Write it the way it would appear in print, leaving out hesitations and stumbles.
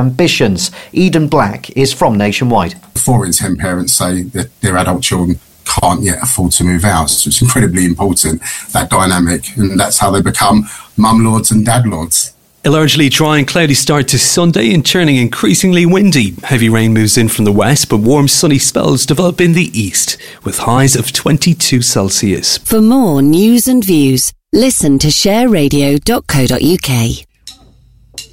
ambitions. Eden Black is from Nationwide. 4 in 10 parents say that their adult children can't yet afford to move out. So it's incredibly important, that dynamic, and that's how they become mum lords and dad lords. A largely dry and cloudy start to Sunday and turning increasingly windy. Heavy rain moves in from the west, but warm sunny spells develop in the east, with highs of 22 Celsius. For more news and views, listen to shareradio.co.uk.